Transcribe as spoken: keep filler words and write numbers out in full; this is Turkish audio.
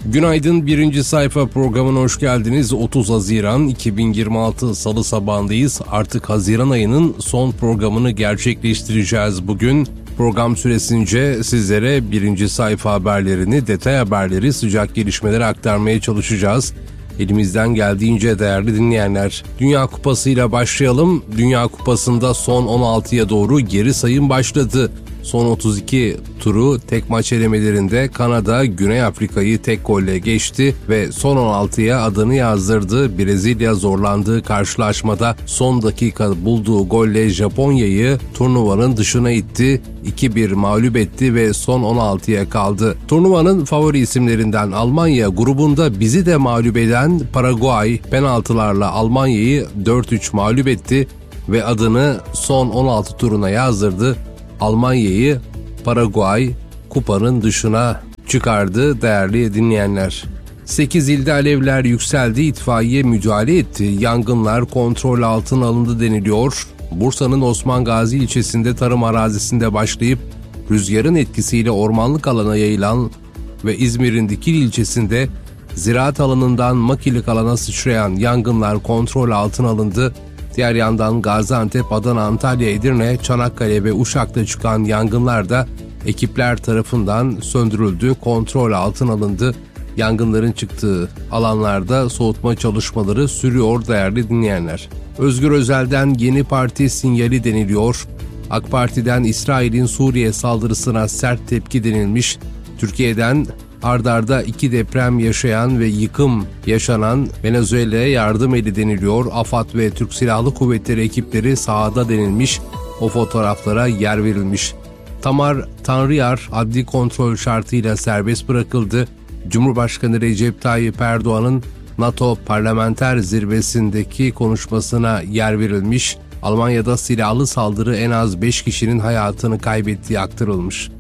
Günaydın, birinci sayfa programına hoş geldiniz. otuz Haziran iki bin yirmi altı Salı sabahındayız. Artık Haziran ayının son programını gerçekleştireceğiz bugün. Program süresince sizlere birinci sayfa haberlerini, detay haberleri, sıcak gelişmeleri aktarmaya çalışacağız. Elimizden geldiğince değerli dinleyenler. Dünya Kupası ile başlayalım. Dünya Kupası'nda son on altıya doğru geri sayım başladı. Son otuz iki turu tek maç elemelerinde Kanada, Güney Afrika'yı tek golle geçti ve son on altıya adını yazdırdı. Brezilya zorlandığı karşılaşmada son dakika bulduğu golle Japonya'yı turnuvanın dışına itti. iki bir mağlup etti ve son on altıya kaldı. Turnuvanın favori isimlerinden Almanya grubunda bizi de mağlup eden Paraguay penaltılarla Almanya'yı dört üç mağlup etti ve adını son on altı turuna yazdırdı. Almanya'yı Paraguay kupanın dışına çıkardı değerli dinleyenler. sekiz ilde alevler yükseldi, itfaiye müdahale etti, yangınlar kontrol altına alındı deniliyor. Bursa'nın Osman Gazi ilçesinde tarım arazisinde başlayıp rüzgarın etkisiyle ormanlık alana yayılan ve İzmir'in Dikili ilçesinde ziraat alanından makilik alana sıçrayan yangınlar kontrol altına alındı. Diğer yandan Gaziantep, Adana, Antalya, Edirne, Çanakkale ve Uşak'ta çıkan yangınlar da ekipler tarafından söndürüldü, kontrol altına alındı. Yangınların çıktığı alanlarda soğutma çalışmaları sürüyor değerli dinleyenler. Özgür Özel'den yeni parti sinyali deniliyor. AK Parti'den İsrail'in Suriye saldırısına sert tepki denilmiş. Türkiye'den ard arda iki deprem yaşayan ve yıkım yaşanan Venezuela'ya yardım eli deniliyor. AFAD ve Türk Silahlı Kuvvetleri ekipleri sahada denilmiş. O fotoğraflara yer verilmiş. Tamar Tanrıyar adli kontrol şartıyla serbest bırakıldı. Cumhurbaşkanı Recep Tayyip Erdoğan'ın NATO parlamenter zirvesindeki konuşmasına yer verilmiş. Almanya'da silahlı saldırı en az beş kişinin hayatını kaybettiği aktarılmış.